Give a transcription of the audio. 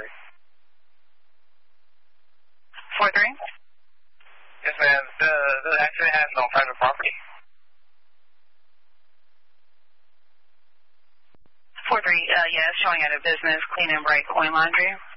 Laundry. 43? Yes, ma'am. The accident happened on private property. 43, yes, showing out of business, Clean and Bright Coin Laundry.